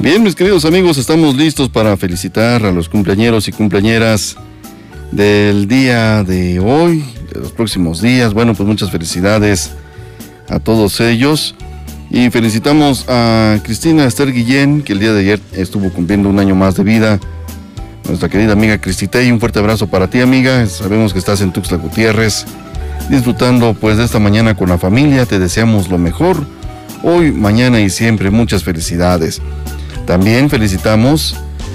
Bien, mis queridos amigos, estamos listos para felicitar a los cumpleañeros y cumpleañeras del día de hoy, de los próximos días. Bueno, pues muchas felicidades a todos ellos. Y felicitamos a Cristina Esther Guillén, que el día de ayer estuvo cumpliendo un año más de vida. Nuestra querida amiga Cristitey, un fuerte abrazo para ti, amiga. Sabemos que estás en Tuxtla Gutiérrez, disfrutando pues de esta mañana con la familia. Te deseamos lo mejor, hoy, mañana y siempre. Muchas felicidades. También felicitamos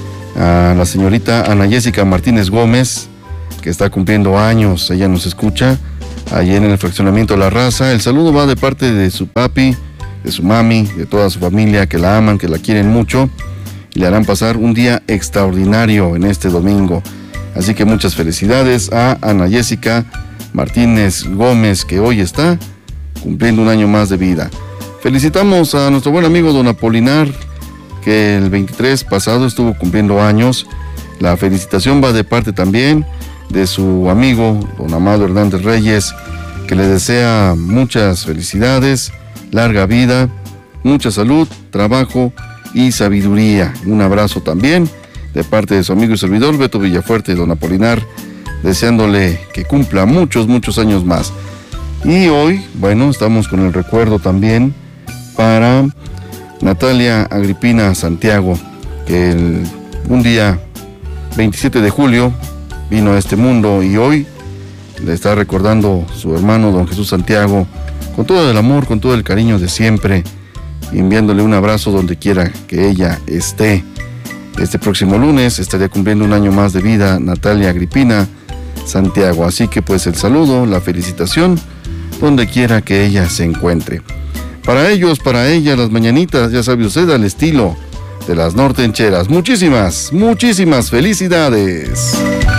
a la señorita Ana Jessica Martínez Gómez, que está cumpliendo años. Ella nos escucha ayer en el fraccionamiento La Raza. El saludo va de parte de su papi, de su mami, de toda su familia, que la aman, que la quieren mucho y le harán pasar un día extraordinario en este domingo. Así que muchas felicidades a Ana Jessica Martínez Gómez, que hoy está cumpliendo un año más de vida. Felicitamos a nuestro buen amigo don Apolinar, que el 23 pasado estuvo cumpliendo años. La felicitación va de parte también de su amigo don Amado Hernández Reyes, que le desea muchas felicidades, larga vida, mucha salud, trabajo y sabiduría. Un abrazo también de parte de su amigo y servidor Beto Villafuerte, don Apolinar, deseándole que cumpla muchos años más. Y hoy, bueno, estamos con el recuerdo también para Natalia Agripina Santiago, que un día 27 de julio vino a este mundo y hoy le está recordando su hermano don Jesús Santiago con todo el amor, con todo el cariño de siempre, enviándole un abrazo donde quiera que ella esté. Este próximo lunes estaría cumpliendo un año más de vida Natalia Agripina Santiago, así que pues el saludo, la felicitación, donde quiera que ella se encuentre. Para ellos, para ella, las mañanitas, ya sabe usted, al estilo de las nortencheras. Muchísimas felicidades.